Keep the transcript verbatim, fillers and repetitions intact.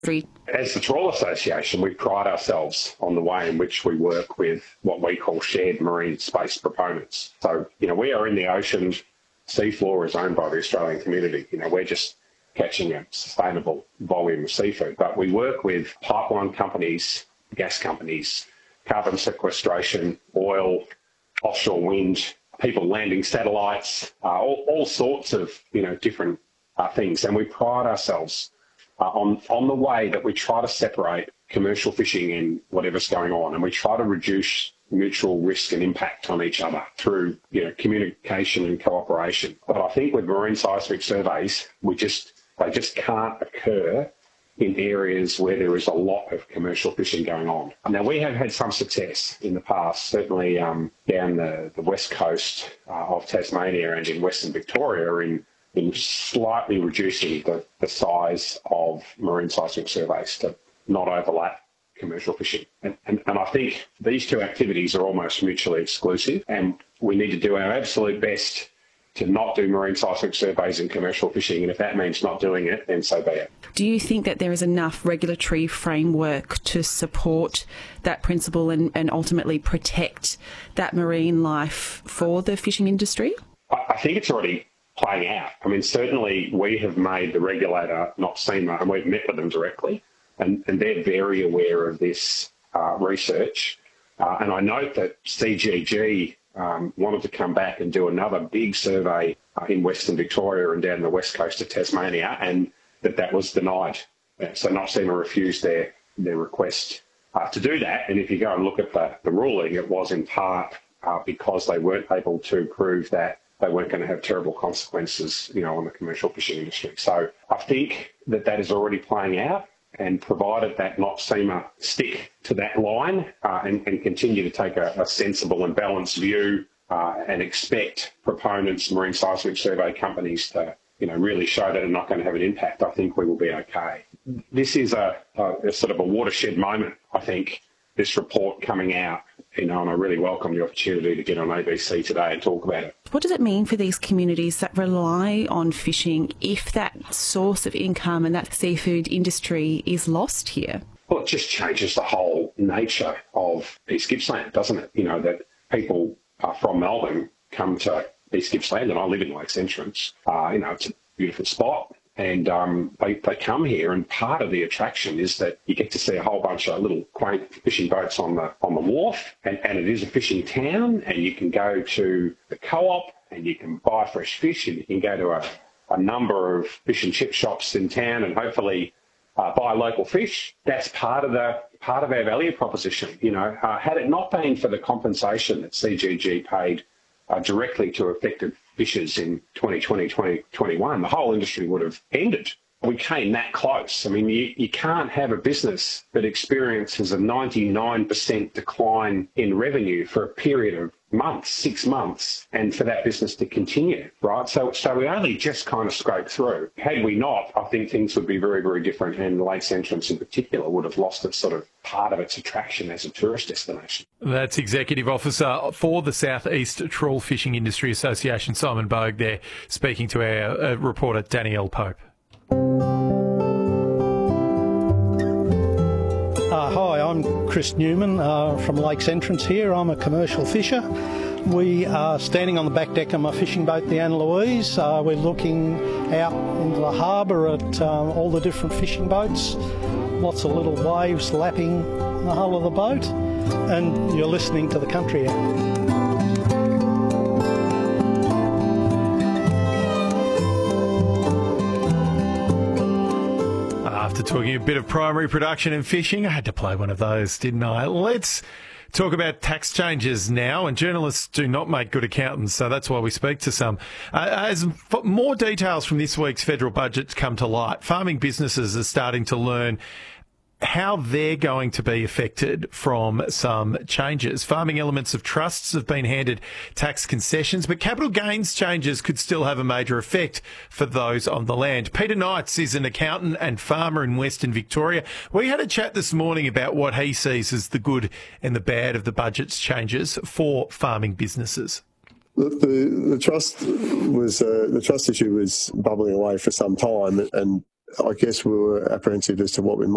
As the Trawl Association, we pride ourselves on the way in which we work with what we call shared marine space proponents. So, you know, we are in the ocean. Seafloor is owned by the Australian community. You know, we're just catching a sustainable volume of seafood. But we work with pipeline companies, gas companies, carbon sequestration, oil, offshore wind, people landing satellites, uh, all, all sorts of, you know, different uh, things. And we pride ourselves uh, on, on the way that we try to separate commercial fishing and whatever's going on. And we try to reduce mutual risk and impact on each other through, you know, communication and cooperation. But I think with marine seismic surveys, we just they just can't occur in areas where there is a lot of commercial fishing going on. Now, we have had some success in the past, certainly um, down the, the west coast uh, of Tasmania and in Western Victoria in, in slightly reducing the, the size of marine seismic surveys to not overlap commercial fishing. And, and, and I think these two activities are almost mutually exclusive, and we need to do our absolute best to not do marine seismic surveys in commercial fishing, and if that means not doing it, then so be it. Do you think that there is enough regulatory framework to support that principle and, and ultimately protect that marine life for the fishing industry? I, I think it's already playing out. I mean, certainly we have made the regulator, not SEMA, and we've met with them directly, and, and they're very aware of this uh, research. Uh, and I note that C G G Um, wanted to come back and do another big survey uh, in Western Victoria and down the west coast of Tasmania, and that that was denied. Uh, so NOPSEMA refused their, their request uh, to do that. And if you go and look at the, the ruling, it was in part uh, because they weren't able to prove that they weren't going to have terrible consequences, you know, on the commercial fishing industry. So I think that that is already playing out. And provided that NOPSEMA stick to that line uh, and, and continue to take a, a sensible and balanced view uh, and expect proponents, marine seismic survey companies to, you know, really show that they're not going to have an impact, I think we will be okay. This is a, a, a sort of a watershed moment, I think, this report coming out, you know, and I really welcome the opportunity to get on A B C today and talk about it. What does it mean for these communities that rely on fishing if that source of income and that seafood industry is lost here? Well, it just changes the whole nature of East Gippsland, doesn't it? You know, that people uh, from Melbourne come to East Gippsland, and I live in Lakes Entrance. Uh, you know, it's a beautiful spot. And um, they, they come here, and part of the attraction is that you get to see a whole bunch of little quaint fishing boats on the on the wharf, and, and it is a fishing town, and you can go to the co-op and you can buy fresh fish, and you can go to a, a number of fish and chip shops in town and hopefully uh, buy local fish. That's part of the part of our value proposition. You know, uh, had it not been for the compensation that C G G paid uh, directly to affected fishers in twenty twenty, twenty twenty-one, the whole industry would have ended. We came that close. I mean, you, you can't have a business that experiences a ninety-nine percent decline in revenue for a period of months, six months, and for that business to continue, right? So, so we only just kind of scraped through. Had we not, I think things would be very, very different, and Lakes Entrance in particular would have lost its sort of part of its attraction as a tourist destination. That's Executive Officer for the South East Trawl Fishing Industry Association, Simon Bogue, there, speaking to our uh, reporter, Danielle Pope. Uh, hi, I'm Chris Newman uh, from Lakes Entrance here. I'm a commercial fisher. We are standing on the back deck of my fishing boat, the Anne Louise. Uh, we're looking out into the harbour at um, all the different fishing boats. Lots of little waves lapping the hull of the boat, and you're listening to the country out. After talking a bit of primary production and fishing, I had to play one of those, didn't I? Let's talk about tax changes now, and journalists do not make good accountants, so that's why we speak to some. Uh, as more details from this week's federal budget come to light, farming businesses are starting to learn how they're going to be affected from some changes. Farming elements of trusts have been handed tax concessions, but capital gains changes could still have a major effect for those on the land. Peter Knights is an accountant and farmer in Western Victoria. We had a chat this morning about what he sees as the good and the bad of the budget's changes for farming businesses. The, the, the trust was uh, the trust issue was bubbling away for some time, and I guess we were apprehensive as to what we might